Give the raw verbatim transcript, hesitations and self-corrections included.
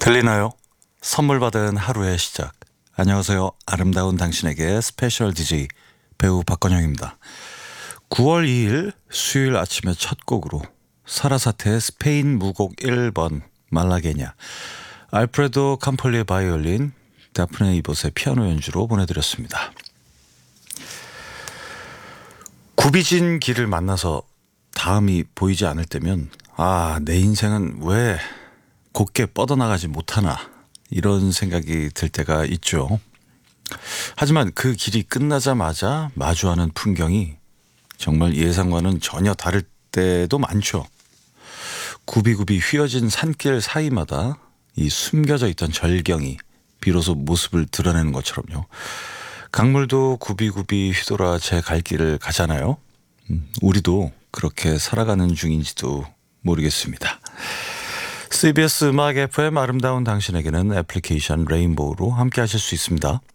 들리나요? 선물 받은 하루의 시작. 안녕하세요. 아름다운 당신에게 스페셜 디제이 배우 박건영입니다. 구월 이일 수요일 아침의 첫 곡으로 사라사태의 스페인 무곡 일 번 말라게냐, 알프레도 캄폴리의 바이올린, 다프네 이봇의 피아노 연주로 보내드렸습니다. 굽이진 길을 만나서 다음이 보이지 않을 때면 아, 내 인생은 왜 곱게 뻗어나가지 못하나, 이런 생각이 들 때가 있죠. 하지만 그 길이 끝나자마자 마주하는 풍경이 정말 예상과는 전혀 다를 때도 많죠. 굽이굽이 휘어진 산길 사이마다 이 숨겨져 있던 절경이 비로소 모습을 드러내는 것처럼요. 강물도 굽이굽이 휘돌아 제 갈 길을 가잖아요. 음, 우리도 그렇게 살아가는 중인지도 모르겠습니다. 씨비에스 음악 에프엠 아름다운 당신에게는 애플리케이션 레인보우로 함께 하실 수 있습니다.